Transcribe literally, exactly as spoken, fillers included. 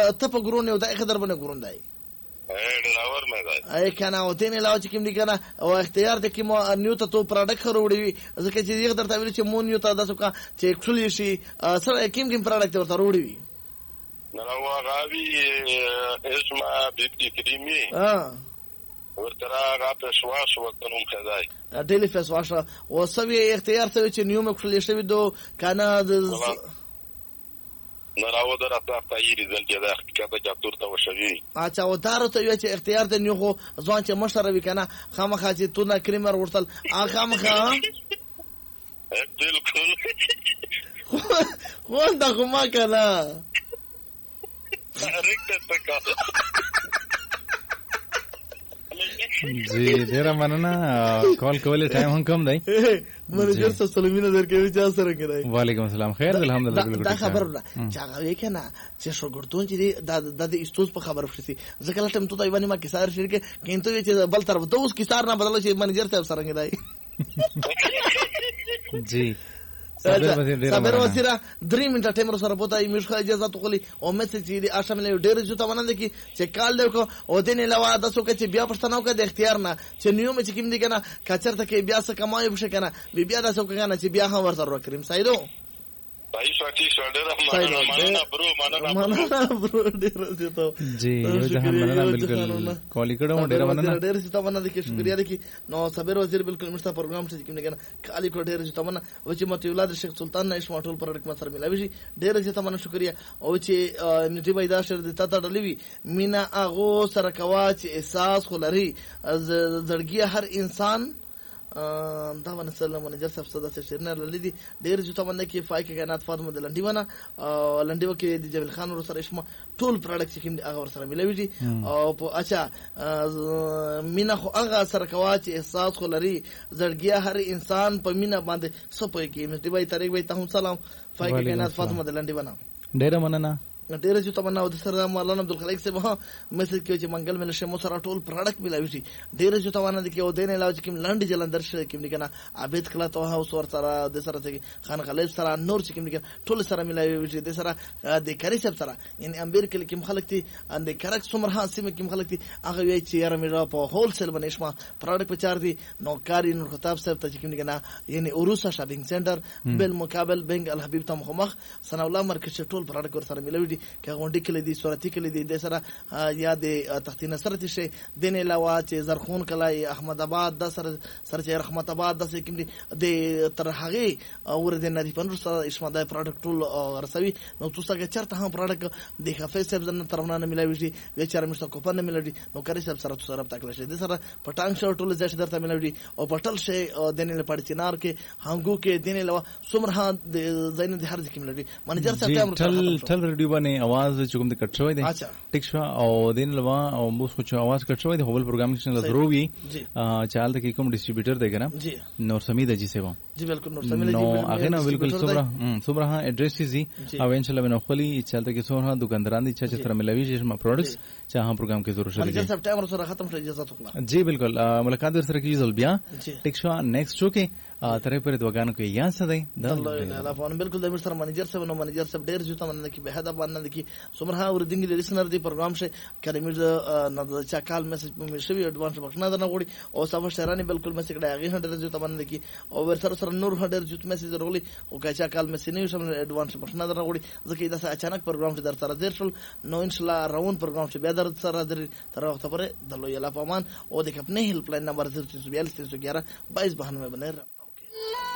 ته په ګرون یو دا خدر باندې ګرون دی ډراور نه دی اي کنه او دین علاوه چې کوم دي کنه او اختیار د کوم نیو ته تو پروډکټ خروړي وي ځکه چې یو درته ویل چې مون نیو ته داسو کا چې اکچولی شي سره کوم کوم پروډکټ ورته وروړي وي نه هو غاوي اسمه بيبتي كريمي اه ورترا غاپه شواش وکنوم خدای ډیلی فیس واش او سوي اختیار ته چې نیو مکفل شوی دو کنه نراو در اطلاف تایی ریزل که دا حقیقت جابتور تا وشوی اچھا و دارو تا یو چې اختیار د نیو خو ځوان چې مشره وی کنه خامخا چې تو نه کریمر ورتل ا خامخا بالکل خو دا کومه کنه ریکټ تکا جی ډیره مننه کال کولې ټایم هم کم دی منیجر صاحب سلامونه درکوي چا سره کړای وعلیکم السلام خیر الحمدلله دا خبر چا غوي کنه چې شوګردون چې د د استوز په خبر شي ځکه لټم ته دا باندې ما کې سار شي کې کینته چې بل طرف ته اوس کې سار نه بدل شي منیجر صاحب سره کړای جی صابر وزیره درې منټه ټایم سره بوتای مشخه اجازه تخلي او میسج دې اشامل ډېر جو ته ونند کی چې کال دی کو او دین علاوه د څوک چې بیا پښتنو کې د اختیار نه چې نیوم چې کوم دی کنه کچرته کې بیا څه کمای بشه کنه بیا د څوک کنه چې بیا هم ورته ورکریم سایدو صحیح شاتی شډره مننه مننه برو مننه مننه برو ډېر زه ته جی یو ځه مننه بالکل کال کړه ډېر مننه ډېر زه ته مننه کې شکریا دي کې نو صابر وزیر بالکل مشته پروګرام چې کوم نه کنه کال کړه ډېر زه ته مننه او چې مت ولادت شیخ سلطان نش ماټول پروډکټ ما سره ملاوي شي ډېر زه ته مننه شکریا او چې نیټي بيدا شر د تا ډلوي مینا اغو سره کوا چې احساس خلري زړګي هر انسان دا باندې سلام منیجر صاحب صدا سے شیرنه للیدي ډیر جو تمنه کې فای کې کائنات فاطمه د لنډي ونه لنډي وکي د جبل خان ور سره اسمه ټول پروډکټ کې هغه ور سره ملوي دي او په اچھا مینا خو هغه سره کواچ احساس خو لري زړګیا هر انسان په مینا باندې سپوي کې مې دی وای طریق وای ته سلام فای کې کائنات فاطمه د لنډي ونه ډیر مننه ډیر جو تمنا او د سره مولانا عبدالخالق سے وها میسج کې چې منګل مل شه مو سره ټول پروډکټ ملاوي شي ډیر جو تمنا د کې او دین علاوه چې کوم لنډ جلندر شه کوم کنه عابد کلا ته او سور سره د سره ته خان خلیل سره نور چې کوم ټول سره ملاوي شي د سره د کری سب سره یعنی امبیر کې کوم خلک دي اند کرک سمر حاسم کوم خلک دي هغه وی چې یاره مې په هول سیل باندې شما پروډکټ په چار دي نو کاری نور خطاب صاحب ته چې کوم کنه یعنی اوروسا شاپینګ سنټر بالمقابل بنک الحبیب ته مخمخ سنا الله مرکز ټول پروډکټ ور سره ملاوي دي که غونډي کې دي صورتي کې دي د سره یا د تختی نصرت شي دین علاوه چې زرخون کلای احمد آباد د سره سره رحمت آباد د کوم دي د تر هغه اور د نری پنور سره اسما د پروډکټ ټول رسوي نو تاسو څنګه چرته هم پروډکټ د کافي سب زنه ترونه نه ملایوي شي و چر مشته کوپن نه ملایوي نو کاری سب سره سره تکل شي د سره پټانګ شو ټول ځای درته ملایوي او پټل شي دین له پړچینار کې هنګو کې دین علاوه سمره د زین د هر ځکه ملایوي منیجر صاحب ټل ټل ریډیو باندې आवाज چې کوم د کټ شوی دی ټیک شو او دین لوا او موږ خو چې आवाज کټ شوی دی خپل پروګرام کې څنګه ضروري وي چال د کوم ډیسټریبیوټر دی کنه نور سمید جی سیوا جی بالکل نور سمید نو هغه نو بالکل صبره صبره ایڈریس زی او ان شاء الله نو خپل چال د کې څوره دکانداران دي چې تر ملوي چې ما پروډکټس چې هم پروګرام کې ضرور شي منیجر صاحب ټایم سره ختم شي اجازه وکړه جی بالکل ملاقات سره کیږي زل بیا ټیک شو نیکسټ شو کې ترې پر دوګانو کې یا څه دی الله نه الله فون بالکل د مستر منیجر صاحب نو منیجر صاحب ډیر جو تمنه کې به هدا باندې کې سمره اور دنګ لیسنر دی پروګرام شه کلمې نه چا کال میسج په شوی اډوانس بخښنه نه غوړي او صاحب شهرانی بالکل میسج کړه هغه هډر جو تمنه کې او ور سره سره نور هډر جو میسج ورولي او کا چا کال میسج نه شم اډوانس بخښنه نه غوړي ځکه دا اچانک پروګرام ته در سره دیر شول نو ان شاء الله راون پروګرام شه به در سره در تر وخت پرې د لوی الله پامان او د خپل هیلپ لاین نمبر صفر صفر بیالیس تین سو گیارہ بائیس بانوے باندې